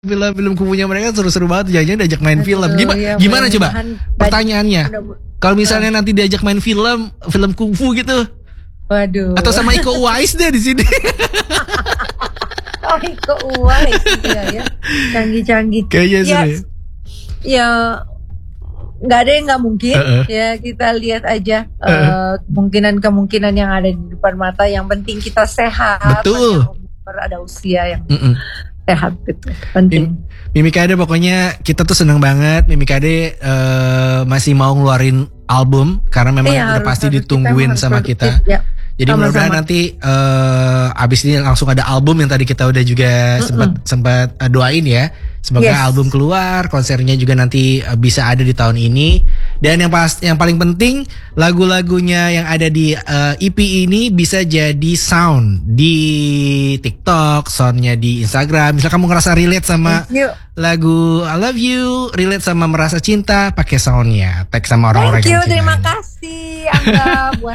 film-film kupunya mereka seru-seru banget. Jangan-jangan diajak main film. Gimana coba? Pertanyaannya. Kalau misalnya nanti diajak main film kungfu gitu. Waduh. Atau sama Iko Uwais deh di sini. Oh, Iko Uwais ya. Canggih-canggih. Kayaknya seru. Ya nggak ada yang nggak mungkin. Ya kita lihat aja kemungkinan yang ada di depan mata. Yang penting kita sehat. Betul. Ada usia yang sehat itu penting. Mimikade pokoknya kita tuh seneng banget. Mimikade masih mau ngeluarin album karena memang udah pasti ditungguin sama kita. Ya. Jadi mudah-mudahan nanti abis ini langsung ada album yang tadi kita udah juga sempat doain ya. Semoga album keluar, konsernya juga nanti bisa ada di tahun ini. Dan yang paling penting lagu-lagunya yang ada di EP ini bisa jadi sound di TikTok, soundnya di Instagram. Misal kamu ngerasa relate sama lagu I Love You, relate sama Merasa Cinta, pakai soundnya, tag sama orang-orang yang cinta. Terima kasih Angga buat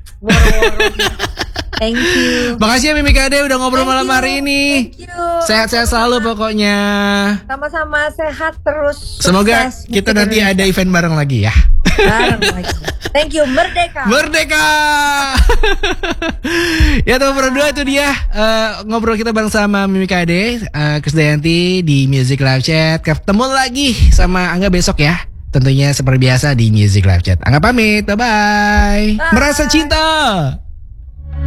Thank you. Makasih ya Mimikade udah ngobrol malam hari ini. Sehat-sehat selalu pokoknya. Sama-sama sehat terus. Semoga kita nanti ada event bareng lagi ya. Bareng lagi. Thank you, Merdeka. Merdeka. Ya teman berdua itu dia ngobrol kita bareng sama Mimikade, Krisdayanti di Music Live Chat. Ketemu lagi sama Angga besok ya. Tentunya seperti biasa di Music Live Chat. Angga pamit, bye-bye. Merasa cinta.